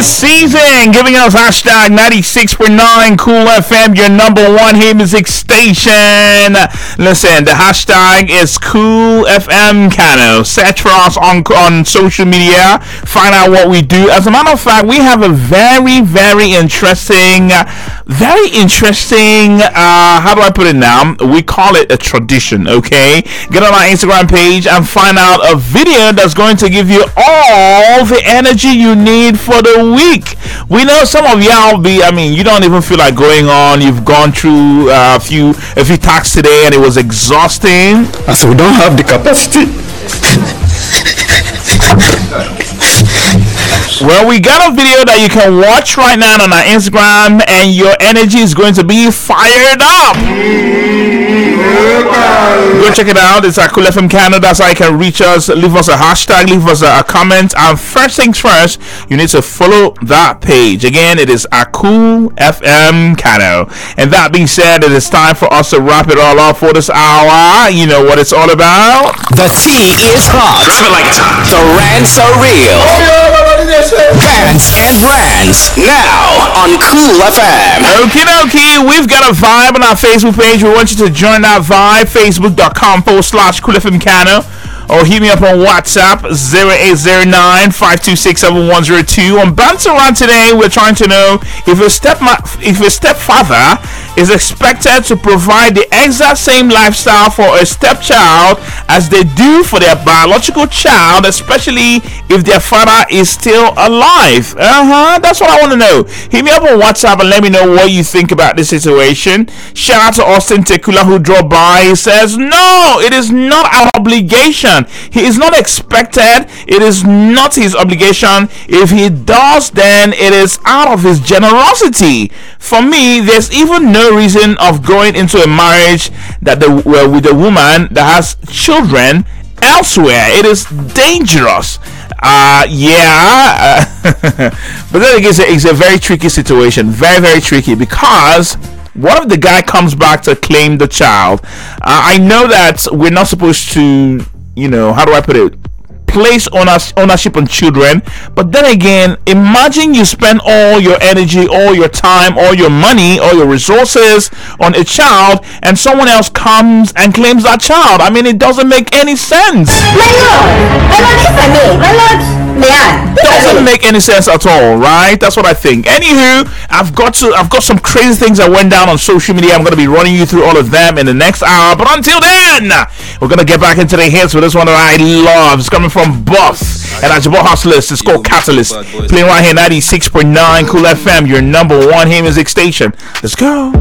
season, giving us hashtag 96.9 Cool FM, your number one hit music station. Listen, the hashtag is Cool FM Kano. Search for us on social media. Find out what we do. As a matter of fact, we have a very interesting, how do I put it now? We call it a tradition, okay? Get on our Instagram page and find out a video that's going to give you all the energy you need for the week. We know some of y'all you don't even feel like going on. You've gone through a few tasks today and it was exhausting. And so we don't have the capacity. Well, we got a video that you can watch right now on our Instagram, and your energy is going to be fired up. Go check it out. It's at Cool FM Kano. That's how you can reach us. Leave us a hashtag, leave us a comment. And first things first, you need to follow that page. Again, it is at Cool FM Kano. And that being said, it is time for us to wrap it all up for this hour. You know what it's all about. The tea is hot. Drop it like it's hot. The rants are real. Pants and rants now on Cool FM. Okie dokie, we've got a vibe on our Facebook page. We want you to join that vibe. Facebook.com/Cool FM Kano. Or hit me up on WhatsApp 0809-526-7102. On Banter Run today, we're trying to know if a stepfather is expected to provide the exact same lifestyle for a stepchild as they do for their biological child, especially if their father is still alive. That's what I want to know. Hit me up on WhatsApp and let me know what you think about this situation. Shout out to Austin Tekula who dropped by. He says, no, it is not our obligation. He is not expected. It is not his obligation. If he does, then it is out of his generosity. For me, there's even no reason of going into a marriage with a woman that has children elsewhere. It is dangerous. But then again, it's a very tricky situation. Very tricky, because what if the guy comes back to claim the child? I know that we're not supposed to, how do I put it, place ownership on children, but then again, imagine you spend all your energy, all your time, all your money, all your resources on a child, and someone else comes and claims that child. I mean, it doesn't make any sense. Doesn't make any sense at all, right? That's what I think. Anywho, I've got some crazy things that went down on social media. I'm going to be running you through all of them in the next hour, but until then, we're going to get back into the hits with this one that I love. It's coming from Buff and Ajabo Hustlers. It's called Catalyst. Playing right here, 96.9 Cool FM, your number one hit music station. Let's go.